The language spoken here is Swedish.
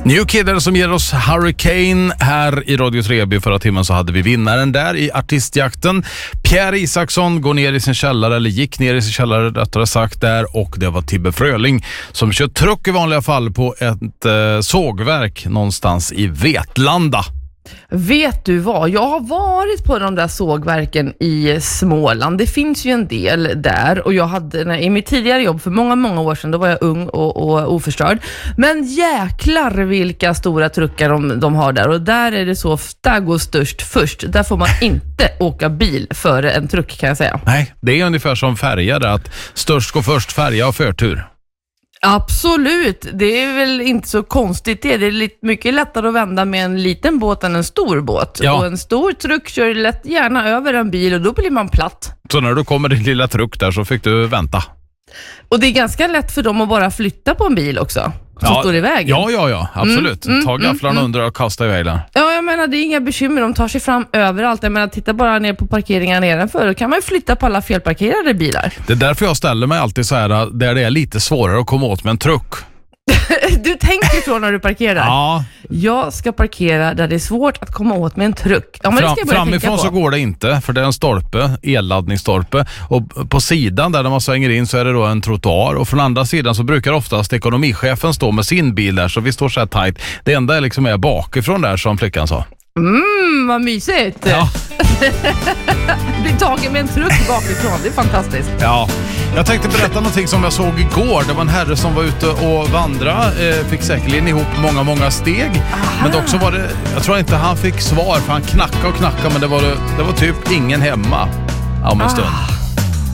New Kidder som ger oss Hurricane här i Radio Treby. Förra timmen så hade vi vinnaren där i artistjakten. Pierre Isaksson går ner i sin källare, eller gick ner i sin källare rättare sagt där, och det var Tibbe Fröling som kör truck i vanliga fall på ett sågverk någonstans i Vetlanda. Vet du vad? Jag har varit på de där sågverken i Småland. Det finns ju en del där, och jag hade i mitt tidigare jobb för många år sedan, då var jag ung och oförstörd. Men jäklar vilka stora truckar de har där, och där är det så, där går störst först. Där får man inte åka bil före en truck, kan jag säga. Nej, det är ungefär som färjor, att störst går först, färja och förtur. Absolut, det är väl inte så konstigt det. Det är mycket lättare att vända med en liten båt än en stor båt. Ja. Och en stor truck kör lätt gärna över en bil, och då blir man platt. Så när du kommer din lilla truck där så fick du vänta. Och det är ganska lätt för dem att bara flytta på en bil också, som står i vägen. Ja, absolut. Ta gafflarna under och kasta iväg den. Ja, jag menar, det är inga bekymmer. De tar sig fram överallt. Jag menar, titta bara ner på parkeringar nedanför. Då kan man ju flytta på alla felparkerade bilar. Det är därför jag ställer mig alltid så här, där det är lite svårare att komma åt med en truck. Du tänker så när du parkerar? Ja. Jag ska parkera där det är svårt att komma åt med en truck. Ja, men framifrån så går det inte, för det är en stolpe, elladdningsstolpe, och på sidan där man svänger in så är det då en trottoar, och från andra sidan så brukar oftast ekonomichefen stå med sin bil där, så vi står så här tajt. Det enda är bakifrån där, som flickan sa. Vad mysigt. Ja. Blir tagen med en truck bakifrån, det är fantastiskt. Ja, jag tänkte berätta någonting som jag såg igår. Det var en herre som var ute och vandra, fick säkerligen ihop många steg. Aha. Men också var det, jag tror inte han fick svar, för han knackade, men det var typ ingen hemma om en stund.